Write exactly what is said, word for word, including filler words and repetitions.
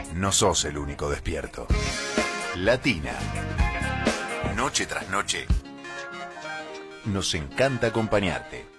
no sos el único despierto. Latina. Noche tras noche. Nos encanta acompañarte.